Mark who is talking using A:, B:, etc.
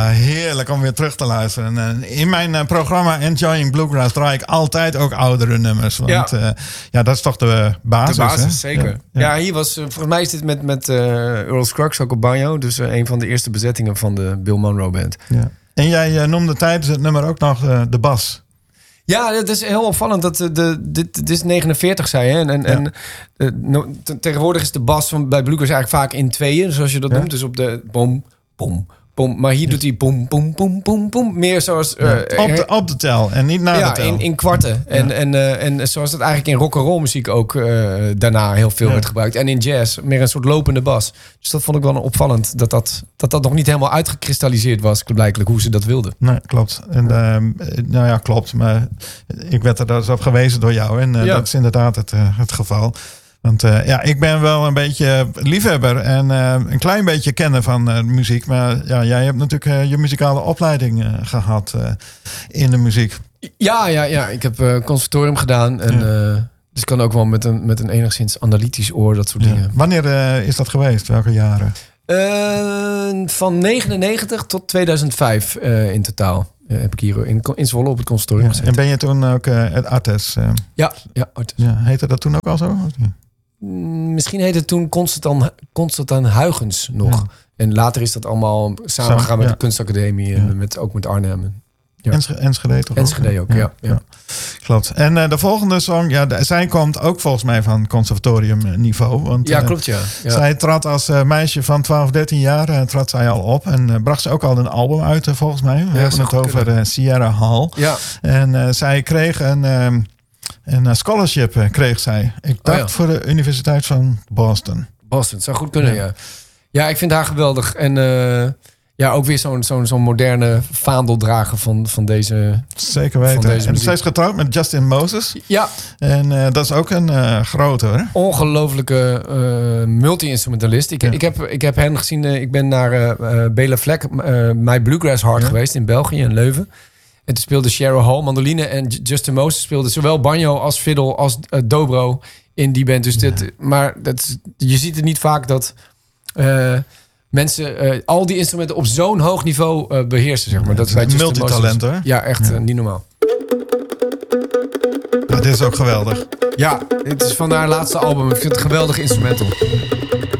A: heerlijk om weer terug te luisteren. En in mijn programma Enjoying Bluegrass draai ik altijd ook oudere nummers. Want dat is toch de basis.
B: De basis,
A: hè?
B: zeker. Ja, hier was, volgens mij is dit met Earl Scruggs ook op banjo. Dus een van de eerste bezettingen van de Bill Monroe Band.
A: Ja. En jij noemde tijdens het nummer ook nog de bas.
B: Ja, het is heel opvallend dat dit is 49, zei je. En tegenwoordig is de bas bij bluegrass eigenlijk vaak in tweeën, zoals je dat noemt. Dus op de bom, bom, bom. Maar hier doet hij bom, bom, bom, bom, bom. Meer zoals...
A: op de tel en niet na de tel.
B: In kwarten. Ja. En zoals het eigenlijk in rock'n'roll muziek ook daarna heel veel werd gebruikt. En in jazz meer een soort lopende bas. Dus dat vond ik wel opvallend. Dat nog niet helemaal uitgekristalliseerd was. Blijkbaar hoe ze dat wilden.
A: Nee, klopt. En, klopt. Maar ik werd er dus op gewezen door jou. En dat is inderdaad het geval. Want ik ben wel een beetje liefhebber en een klein beetje kenner van muziek. Maar jij hebt natuurlijk je muzikale opleiding gehad in de muziek.
B: Ja. Ik heb conservatorium gedaan. En, dus ik kan ook wel met een enigszins analytisch oor dat soort dingen.
A: Wanneer is dat geweest? Welke jaren?
B: Van 99 tot 2005 in totaal. Heb ik hier in Zwolle op het conservatorium gezeten.
A: En ben je toen ook het Artes?
B: Ja, Artes.
A: Ja, heette dat toen ook al zo?
B: Misschien heette het toen Constantin Huygens nog. Ja. En later is dat allemaal samengegaan met de kunstacademie en ook met Arnhem. Ja.
A: Enschede toch?
B: Enschede ook, ja.
A: Klopt. En de volgende song, zij komt ook volgens mij van conservatoriumniveau. Want,
B: klopt, ja.
A: Zij trad als meisje van 12, 13 jaar trad zij al op. En bracht ze ook al een album uit, volgens mij. We hebben het over Sierra Hall. Ja. En zij kreeg een scholarship, kreeg zij. Ik dacht voor de Universiteit van Boston.
B: Boston, zou goed kunnen, ja. Ja, ik vind haar geweldig. En ook weer zo'n moderne vaandeldrager van deze.
A: Zeker weten. En zij is getrouwd met Justin Moses.
B: Ja. En
A: dat is ook een grote, hoor.
B: Ongelofelijke multi-instrumentalist. Ik heb hen gezien. Ik ben naar Bela Fleck, My Bluegrass Heart geweest in België, in Leuven. En toen speelde Cheryl Hall mandoline en Justin Moses speelde zowel banjo als fiddle als dobro in die band. Dus je ziet het niet vaak dat mensen al die instrumenten op zo'n hoog niveau beheersen, zeg maar. Dat is
A: een multitalent, hoor.
B: Ja, echt niet normaal.
A: Ja, dit is ook geweldig.
B: Ja, dit is van haar laatste album. Ik vind het een geweldig instrumental.